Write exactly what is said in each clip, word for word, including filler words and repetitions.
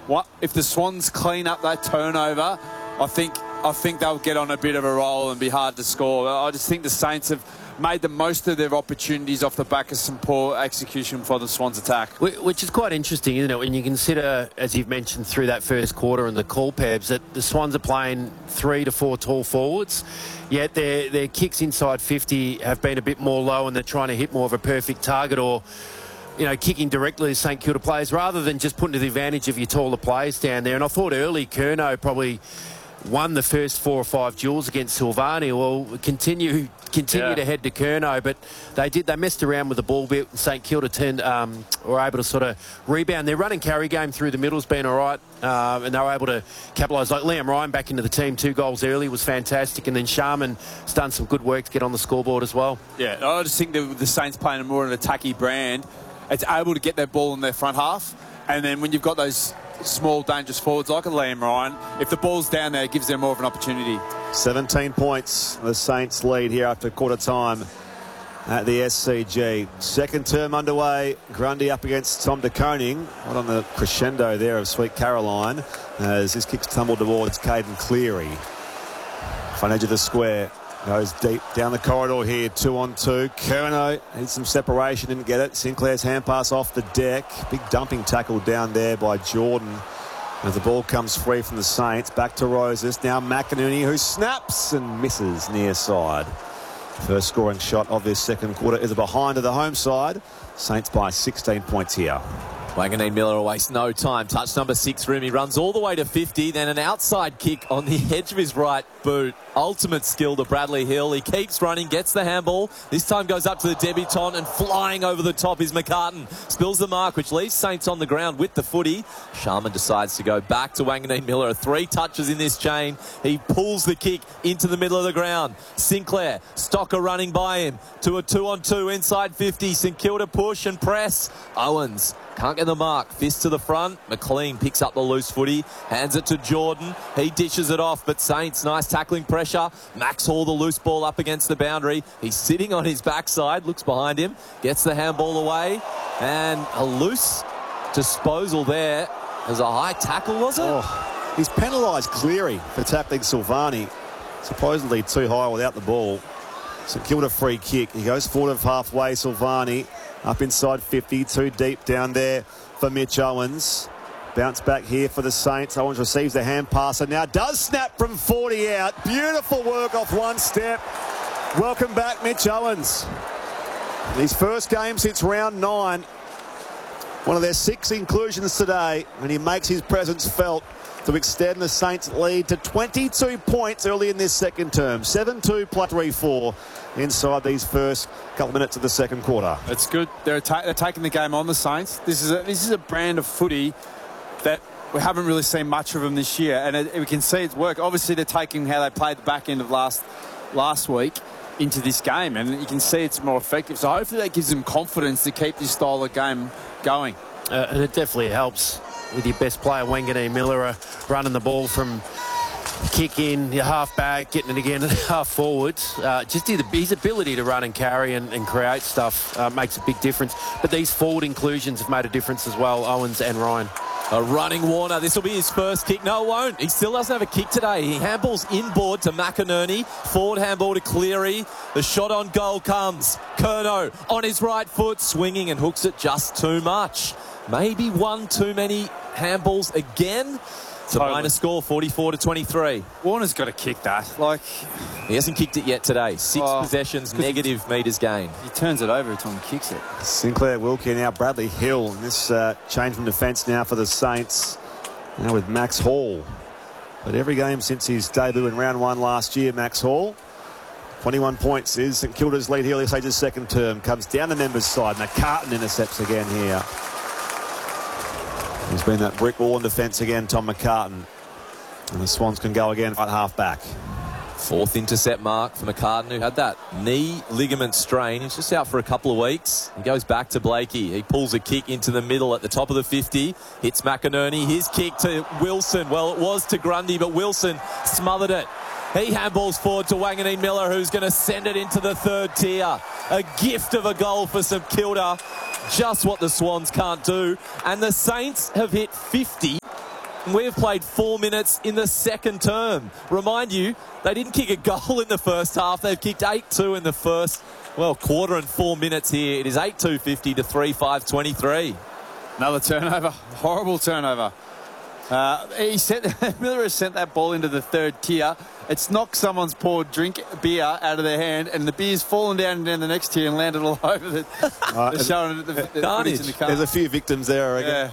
what if the Swans clean up that turnover, I think I think they'll get on a bit of a roll and be hard to score. I just think the Saints have made the most of their opportunities off the back of some poor execution for the Swans attack. Which is quite interesting, isn't it, when you consider, as you've mentioned, through that first quarter and the call pebs, that the Swans are playing three to four tall forwards, yet their, their kicks inside fifty have been a bit more low and they're trying to hit more of a perfect target or, you know, kicking directly to St Kilda players rather than just putting to the advantage of your taller players down there. And I thought early Curnow probably won the first four or five duels against Silvani. Well, continue continue yeah. to head to Curnow, but they did they messed around with the ball bit. St Kilda turned um, were able to sort of rebound. Their run and carry game through the middle's been all right, uh, and they were able to capitalise. Like Liam Ryan back into the team, two goals early was fantastic, and then Sharman's done some good work to get on the scoreboard as well. Yeah, I just think the, the Saints playing a more an attacky brand, it's able to get their ball in their front half, and then when you've got those small, dangerous forwards like a Liam Ryan, if the ball's down there, it gives them more of an opportunity. seventeen points, the Saints lead here after quarter time at the S C G. Second term underway. Grundy up against Tom De Koning. Right on the crescendo there of Sweet Caroline as his kicks tumble towards Caden Cleary. Front edge of the square. Goes deep down the corridor here, two on two. Curnow needs some separation, didn't get it. Sinclair's hand pass off the deck. Big dumping tackle down there by Jordan. As the ball comes free from the Saints, back to Roses. Now McInerney, who snaps and misses near side. First scoring shot of this second quarter is a behind to the home side. Saints by sixteen points here. Wanganeen Miller wastes no time. Touch number six for him. He runs all the way to fifty. Then an outside kick on the edge of his right boot. Ultimate skill to Bradley Hill. He keeps running, gets the handball. This time goes up to the debutant, and flying over the top is McCartan. Spills the mark, which leaves Saints on the ground with the footy. Sharman decides to go back to Wanganeen Miller. Three touches in this chain. He pulls the kick into the middle of the ground. Sinclair, Stocker running by him to a two on two inside fifty. St Kilda push and press. Owens can't get the mark. Fist to the front. McLean picks up the loose footy. Hands it to Jordan. He dishes it off, but Saints, nice tackling pressure. Max Hall, the loose ball up against the boundary. He's sitting on his backside. Looks behind him. Gets the handball away. And a loose disposal there. There's a high tackle, was it? Oh, he's penalised Cleary for tackling Silvani. Supposedly too high without the ball. St Kilda free kick. He goes forward of halfway. Silvani up inside fifty, too deep down there for Mitch Owens. Bounce back here for the Saints. Owens receives the hand pass and now does snap from forty out. Beautiful work off one step. Welcome back, Mitch Owens. His first game since round nine. One of their six inclusions today, and he makes his presence felt to extend the Saints lead to twenty-two points early in this second term. seven two plus three four inside these first couple of minutes of the second quarter. It's good. They're, ta they're taking the game on, the Saints. This is a, this is a brand of footy that we haven't really seen much of them this year, and it, we can see it's work. Obviously, they're taking how they played the back end of last last week into this game, and you can see it's more effective. So hopefully that gives them confidence to keep this style of game going. Uh, and it definitely helps with your best player, Wanganeen Miller, uh, running the ball from kick in, your half back, getting it again, half forwards. Uh, just his, his ability to run and carry and, and create stuff uh, makes a big difference. But these forward inclusions have made a difference as well, Owens and Ryan. A running Warner. This will be his first kick. No, it won't. He still doesn't have a kick today. He handballs inboard to McInerney. Forward handball to Cleary. The shot on goal comes. Curnow on his right foot, swinging and hooks it just too much. Maybe one too many handballs again. It's a Totally. minor score, forty-four to twenty-three. Warner's got to kick that. Like, he hasn't kicked it yet today. Six oh, possessions, negative metres gained. He turns it over every time he kicks it. Sinclair Wilkie now Bradley Hill. And this uh, change from defence now for the Saints. Now with Max Hall. But every game since his debut in round one last year, Max Hall. twenty-one points is St Kilda's lead here. Let's say his second term. Comes down the members' side. McCartan intercepts again here. He's been that brick wall in defence again, Tom McCartan. And the Swans can go again at half back. Fourth intercept mark for McCartan, who had that knee ligament strain. He's just out for a couple of weeks. He goes back to Blakey. He pulls a kick into the middle at the top of the fifty. Hits McInerney. His kick to Wilson. Well, it was to Grundy, but Wilson smothered it. He handballs forward to Wanganeen Miller, who's going to send it into the third tier. A gift of a goal for St Kilda. Just what the Swans can't do. And the Saints have hit fifty We have played four minutes in the second term. Remind you, they didn't kick a goal in the first half. They've kicked eight two in the first, well, quarter and four minutes here. It is eight two fifty to three five twenty-three. Another turnover. Horrible turnover. Uh, he sent, Miller has sent that ball into the third tier. It's knocked someone's poured drink beer out of their hand, and the beer's fallen down down the next tier and landed all over the, uh, the show. The, the, the Carnage. in the car. There's a few victims there, I reckon. Yeah.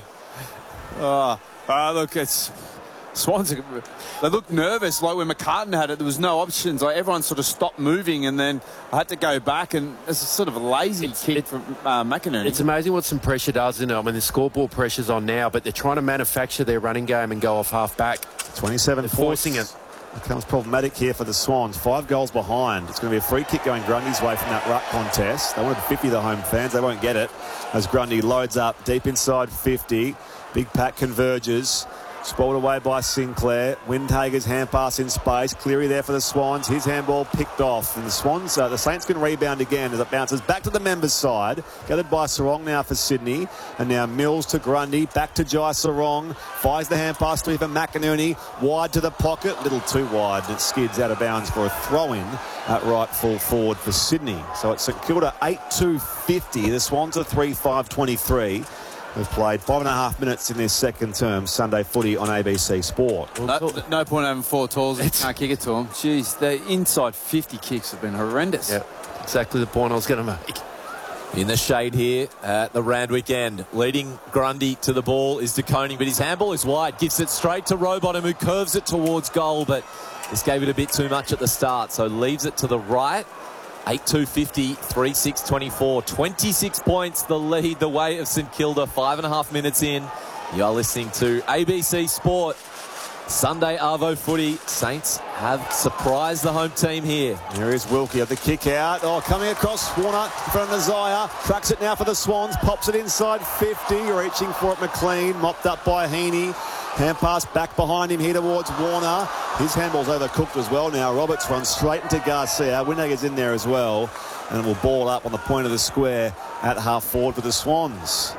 Oh, uh, look, it's Swans. They looked nervous, like when McCartan had it. There was no options. Like everyone sort of stopped moving, and then I had to go back, and it's a sort of a lazy It's, kick it, from uh, McInerney. It's amazing what some pressure does, isn't it? I mean, the scoreboard pressure's on now, but they're trying to manufacture their running game and go off half back. twenty-seven They're points. forcing it. Becomes problematic here for the Swans. Five goals behind. It's going to be a free kick going Grundy's way from that ruck contest. They wanted fifty, the home fans. They won't get it as Grundy loads up deep inside fifty. Big pack converges. Spoiled away by Sinclair. Windhager's hand pass in space. Cleary there for the Swans. His handball picked off. And the Swans, uh, the Saints can rebound again as it bounces back to the members' side. Gathered by Sarong now for Sydney. And now Mills to Grundy. Back to Jai Sarong. Fires the hand pass to even McInerney. Wide to the pocket. A little too wide. And it skids out of bounds for a throw-in at right full forward for Sydney. So it's St Kilda eight two fifty. The Swans are three five twenty-three. We've played five and a half minutes in this second term Sunday footy on A B C Sport. No, no point having four tools if you can't kick it to them. Jeez, the inside fifty kicks have been horrendous. Yeah, exactly the point I was going to make. In the shade here at the Randwick end. Leading Grundy to the ball is De Koning, but his handball is wide. Gives it straight to Rowbottom, who curves it towards goal, but this gave it a bit too much at the start, so leaves it to the right. eight two fifty, three six twenty-four. twenty-six points, the lead, the way of St Kilda. Five and a half minutes in. You are listening to A B C Sport. Sunday Arvo footy. Saints have surprised the home team here. Here is Wilkie at the kick out. Oh, coming across Warner in front of Nazaya. Tracks it now for the Swans. Pops it inside fifty. Reaching for it, McLean. Mopped up by Heaney. Hand pass back behind him here towards Warner. His handball's overcooked as well now. Roberts runs straight into Garcia. Windhager's in there as well. And will ball up on the point of the square at half forward for the Swans.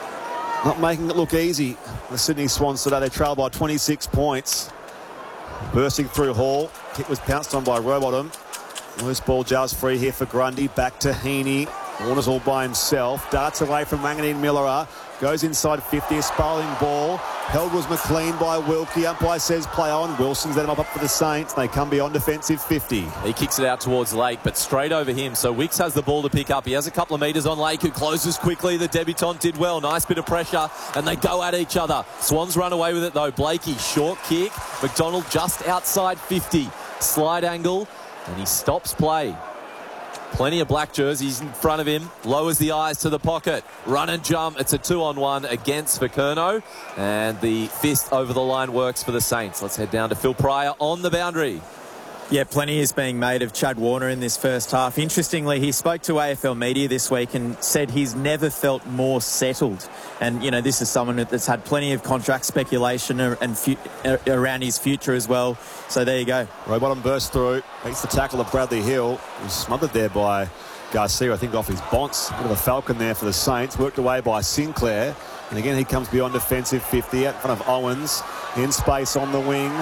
Not making it look easy. The Sydney Swans today, they trail by twenty-six points. Bursting through Hall. Kick was pounced on by Rowbottom. Loose ball jars free here for Grundy. Back to Heaney. Warner's all by himself. Darts away from Wanganeen Millerer. Goes inside fifty. A spalling ball. Held was McLean by Wilkie. Umpire says play on. Wilson's let him up for the Saints. They come beyond defensive fifty. He kicks it out towards Lake, but straight over him. So Wicks has the ball to pick up. He has a couple of metres on Lake, who closes quickly. The debutant did well. Nice bit of pressure, and they go at each other. Swans run away with it, though. Blakey, short kick. McDonald just outside fifty. Slide angle, and he stops play. Plenty of black jerseys in front of him. Lowers the eyes to the pocket. Run and jump. It's a two-on-one against Vikerno. And the fist over the line works for the Saints. Let's head down to Phil Pryor on the boundary. Yeah, plenty is being made of Chad Warner in this first half. Interestingly, he spoke to A F L Media this week and said he's never felt more settled. And, you know, this is someone that's had plenty of contract speculation and fu- around his future as well. So there you go. Rowbottom bursts through. Makes the tackle of Bradley Hill. He was smothered there by Garcia, I think, off his bonce. Bit of a falcon there for the Saints. Worked away by Sinclair. And again, he comes beyond defensive fifty out in front of Owens. In space on the wing.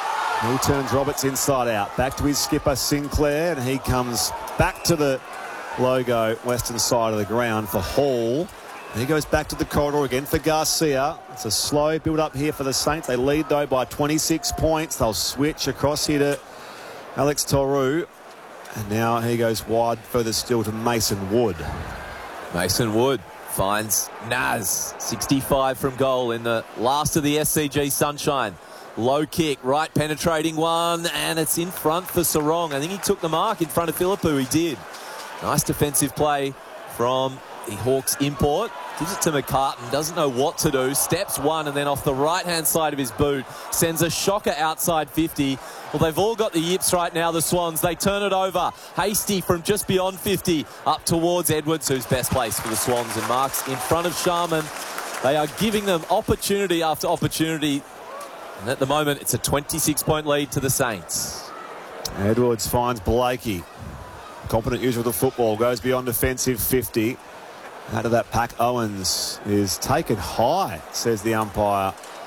He turns Roberts inside out. Back to his skipper, Sinclair. And he comes back to the logo, western side of the ground for Hall. And he goes back to the corridor again for Garcia. It's a slow build-up here for the Saints. They lead, though, by twenty-six points. They'll switch across here to Alex Toru. And now he goes wide further still to Mason Wood. Mason Wood finds Naz. sixty-five from goal in the last of the S C G Sunshine. Low kick, right penetrating one, and it's in front for Sarong. I think he took the mark in front of Philippou. He did. Nice defensive play from the Hawks import. Gives it to McCartan. Doesn't know what to do. Steps one, and then off the right-hand side of his boot, sends a shocker outside fifty. Well, they've all got the yips right now, the Swans. They turn it over. Hasty from just beyond fifty up towards Edwards, who's best placed for the Swans, and marks in front of Sharman. They are giving them opportunity after opportunity. And at the moment, it's a twenty-six point lead to the Saints. Edwards finds Blakey. Competent user of the football. Goes beyond defensive fifty. Out of that pack, Owens is taken high, says the umpire.